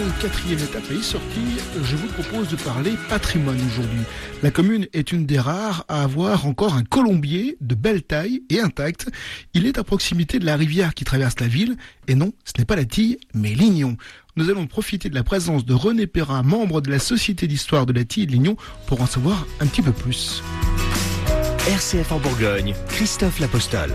quatrième étape est sortie. Je vous propose de parler patrimoine aujourd'hui. La commune est une des rares à avoir encore un colombier de belle taille et intact. Il est à proximité de la rivière qui traverse la ville. Et non, ce n'est pas la Tille, mais Lignon. Nous allons profiter de la présence de René Perrin, membre de la Société d'histoire de la Tille et de Lignon, pour en savoir un petit peu plus. RCF en Bourgogne, Christophe L'Apostole.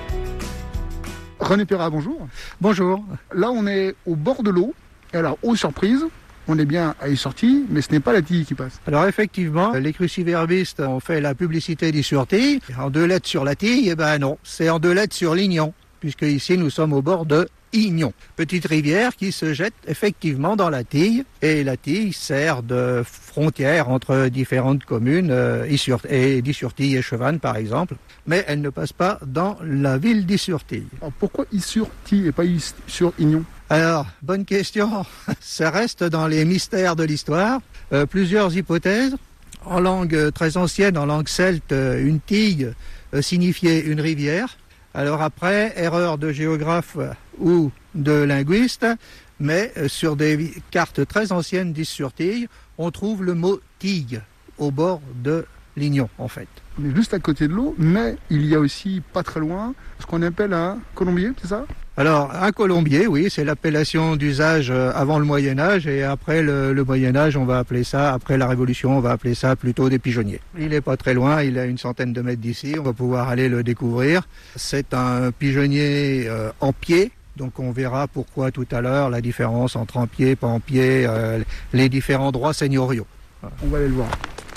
René Perrin, bonjour. Bonjour. Là, on est au bord de l'eau. Et alors, aux surprises, on est bien à Issortille, mais ce n'est pas la Tille qui passe. Alors effectivement, les cruciverbistes ont fait la publicité d'Issortille. En 2 lettres sur la Tille, eh ben non, c'est en 2 lettres sur Lignon, puisque ici nous sommes au bord de Ignon. Petite rivière qui se jette effectivement dans la Tille. Et la Tille sert de frontière entre différentes communes, d'Issurtille et Chevannes par exemple. Mais elle ne passe pas dans la ville d'Issurtille. Alors pourquoi Issurtille et pas Ignon ? Alors, bonne question. Ça reste dans les mystères de l'histoire. Plusieurs hypothèses. En langue très ancienne, en langue celte, une Tille signifiait une rivière. Alors après, erreur de géographe ou de linguiste, mais sur des cartes très anciennes d'Issurtille, on trouve le mot Tille au bord de Lignon en fait. On est juste à côté de l'eau, mais il y a aussi pas très loin ce qu'on appelle un colombier, c'est ça ? Alors, un colombier, oui, c'est l'appellation d'usage avant le Moyen-Âge, et après le Moyen-Âge, on va appeler ça, après la Révolution, on va appeler ça plutôt des pigeonniers. Il n'est pas très loin, il est à une centaine de mètres d'ici, on va pouvoir aller le découvrir. C'est un pigeonnier en pied, donc on verra pourquoi tout à l'heure, la différence entre en pied, pas en pied, les différents droits seigneuriaux. Voilà. On va aller le voir.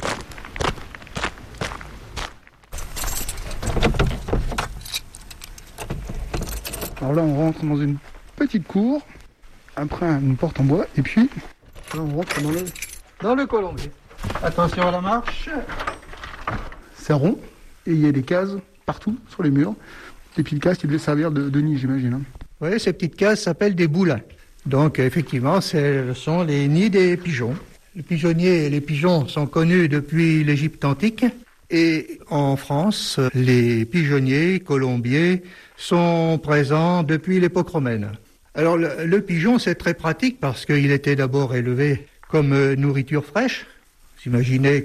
Alors là, on rentre dans une petite cour, après une porte en bois, et puis là, on rentre Dans le colombier. Attention à la marche. C'est rond, et il y a des cases partout sur les murs. Des petites cases qui devaient servir de nid, j'imagine. Hein. Oui, ces petites cases s'appellent des boulins. Donc, effectivement, ce sont les nids des pigeons. Les pigeonniers et les pigeons sont connus depuis l'Égypte antique. Et en France, les pigeonniers, colombiers, sont présents depuis l'époque romaine. Alors le pigeon, c'est très pratique parce qu'il était d'abord élevé comme nourriture fraîche. Vous imaginez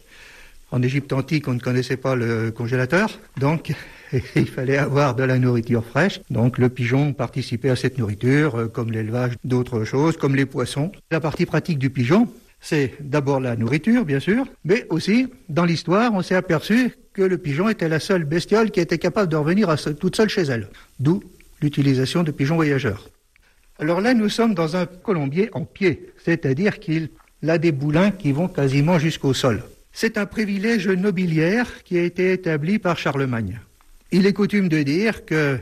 qu'en Égypte antique, on ne connaissait pas le congélateur, donc il fallait avoir de la nourriture fraîche. Donc le pigeon participait à cette nourriture, comme l'élevage d'autres choses, comme les poissons. La partie pratique du pigeon, c'est d'abord la nourriture, bien sûr, mais aussi, dans l'histoire, on s'est aperçu que le pigeon était la seule bestiole qui était capable de revenir toute seule chez elle. D'où l'utilisation de pigeons voyageurs. Alors là, nous sommes dans un colombier en pied, c'est-à-dire qu'il a des boulins qui vont quasiment jusqu'au sol. C'est un privilège nobiliaire qui a été établi par Charlemagne. Il est coutume de dire que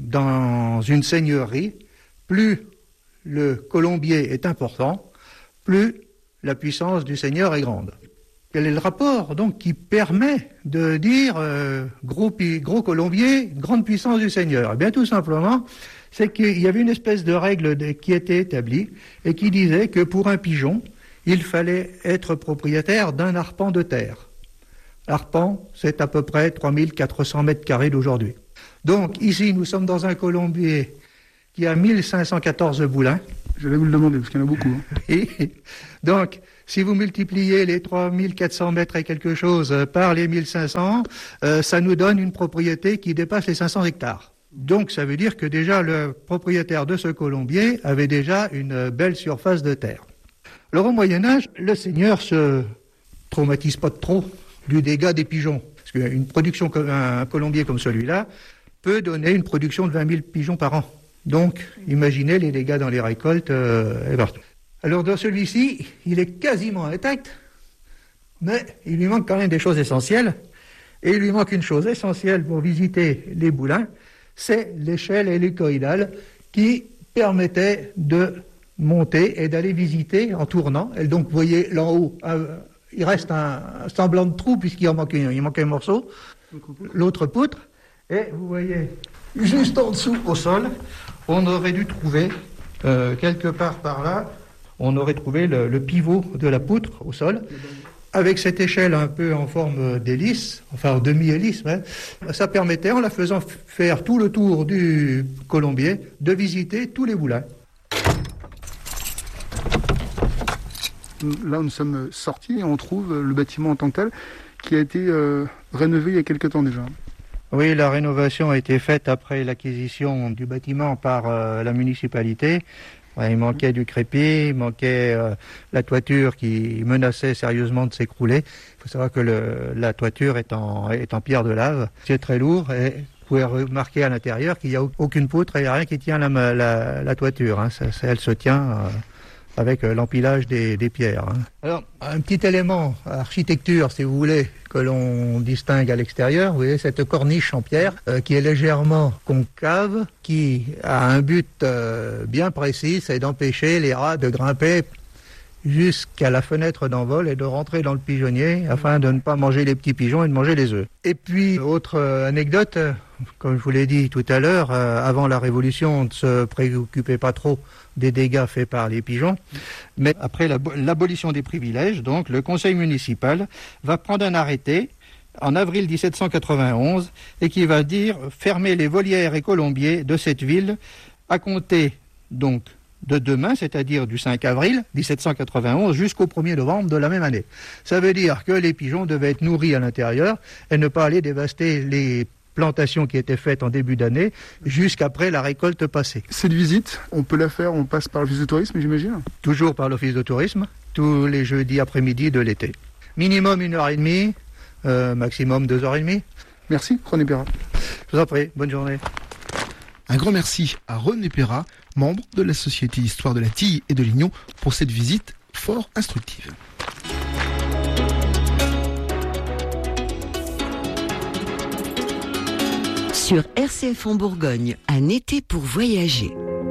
dans une seigneurie, plus le colombier est important, plus la puissance du seigneur est grande. Quel est le rapport donc qui permet de dire gros colombier, grande puissance du seigneur ? Eh bien tout simplement, c'est qu'il y avait une espèce de règle qui était établie et qui disait que pour un pigeon, il fallait être propriétaire d'un arpent de terre. L'arpent, c'est à peu près 3400 mètres carrés d'aujourd'hui. Donc ici, nous sommes dans un colombier qui a 1514 boulins. Je vais vous le demander, parce qu'il y en a beaucoup. Hein. Et donc, si vous multipliez les 3400 mètres et quelque chose par les 1500, ça nous donne une propriété qui dépasse les 500 hectares. Donc, ça veut dire que déjà, le propriétaire de ce colombier avait déjà une belle surface de terre. Alors, au Moyen-Âge, le seigneur se traumatise pas trop du dégât des pigeons. Parce qu'une production comme un colombier comme celui-là peut donner une production de 20 000 pigeons par an. Donc, imaginez les dégâts dans les récoltes et partout. Alors, dans celui-ci, il est quasiment intact, mais il lui manque quand même des choses essentielles. Et il lui manque une chose essentielle pour visiter les boulins, c'est l'échelle hélicoïdale qui permettait de monter et d'aller visiter en tournant. Et donc, vous voyez, là en haut, il reste un semblant de trou puisqu'il manquait un morceau, l'autre poutre. Et vous voyez, juste en dessous, au sol, on aurait dû trouver, quelque part par là, on aurait trouvé le pivot de la poutre au sol, avec cette échelle un peu en forme d'hélice, enfin demi-hélice, hein. Ça permettait, en la faisant faire tout le tour du colombier, de visiter tous les boulins. Là, nous sommes sortis et on trouve le bâtiment en tant que tel qui a été rénové il y a quelque temps déjà. Oui, la rénovation a été faite après l'acquisition du bâtiment par la municipalité. Ouais, il manquait du crépi, il manquait la toiture qui menaçait sérieusement de s'écrouler. Il faut savoir que la toiture est en pierre de lave. C'est très lourd et vous pouvez remarquer à l'intérieur qu'il n'y a aucune poutre et rien qui tient la toiture. Hein. Elle se tient avec l'empilage des pierres. Hein. Alors, un petit élément architecture, si vous voulez, que l'on distingue à l'extérieur, vous voyez cette corniche en pierre qui est légèrement concave, qui a un but bien précis, c'est d'empêcher les rats de grimper jusqu'à la fenêtre d'envol et de rentrer dans le pigeonnier afin de ne pas manger les petits pigeons et de manger les œufs. Et puis, autre anecdote, comme je vous l'ai dit tout à l'heure, avant la Révolution, on ne se préoccupait pas trop des dégâts faits par les pigeons. Mais après l'abolition des privilèges, donc, le conseil municipal va prendre un arrêté en avril 1791 et qui va dire fermer les volières et colombiers de cette ville à compter donc de demain, c'est-à-dire du 5 avril 1791 jusqu'au 1er novembre de la même année. Ça veut dire que les pigeons devaient être nourris à l'intérieur et ne pas aller dévaster les plantations qui étaient faites en début d'année jusqu'après la récolte passée. Cette visite, on peut la faire, on passe par l'office de tourisme, j'imagine ? Toujours par l'office de tourisme, tous les jeudis après-midi de l'été. Minimum 1h30, maximum 2h30. Merci, René Perra. Je vous en prie, bonne journée. Un grand merci à René Perra, membre de la Société d'Histoire de la Tille et de Lignon, pour cette visite fort instructive. Sur RCF en Bourgogne, un été pour voyager.